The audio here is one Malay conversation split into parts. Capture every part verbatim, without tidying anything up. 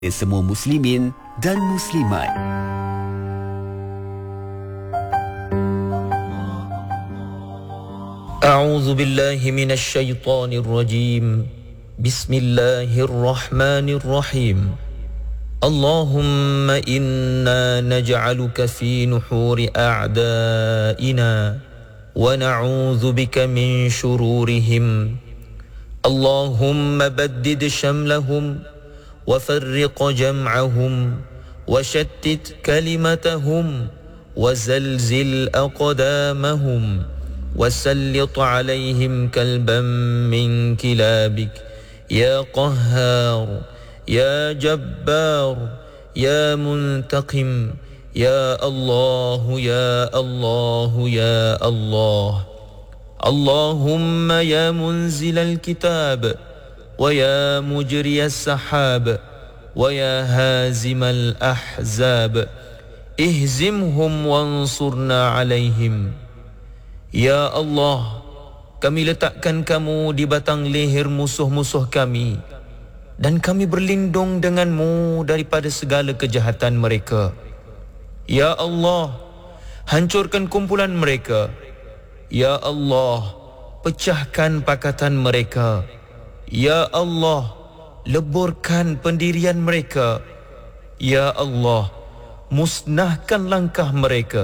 semua muslimin dan muslimat. A'udzu billahi minasy syaithanir rajim. Bismillahirrahmanirrahim. Allahumma inna naj'aluka fi nuhuri a'da'ina wa na'udzu bika min shururihim. Allahumma baddid shamlahum wa farriq jam'ahum wa shattit kalimatahum wa zalzil aqdamahum wa sallit alayhim kalban min kilabik ya qahhar ya jabbar ya muntaqim ya Allah ya Allah ya Allah. Allahumma ya munzilal kitab wa ya mujriyas sahab wa ya hazimal ahzab ihzimhum wansurna alaihim. Ya Allah, kami letakkan kamu di batang leher musuh-musuh kami dan kami berlindung denganmu daripada segala kejahatan mereka. Ya Allah, hancurkan kumpulan mereka. Ya Allah, pecahkan pakatan mereka. Ya Allah, leburkan pendirian mereka. Ya Allah, musnahkan langkah mereka.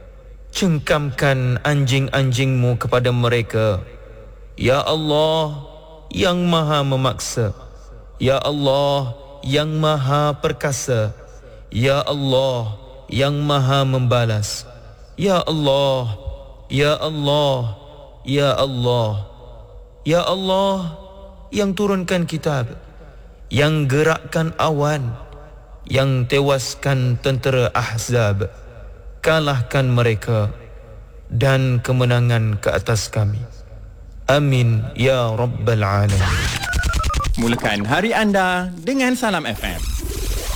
Cengkamkan anjing-anjingmu kepada mereka. Ya Allah, yang maha memaksa. Ya Allah, yang maha perkasa. Ya Allah, yang maha membalas. Ya Allah, Ya Allah, Ya Allah, Ya Allah, yang turunkan kitab, yang gerakkan awan, yang tewaskan tentera Ahzab, kalahkan mereka dan kemenangan ke atas kami. Amin ya Rabbal Alamin. Mulakan hari anda dengan Salam F M.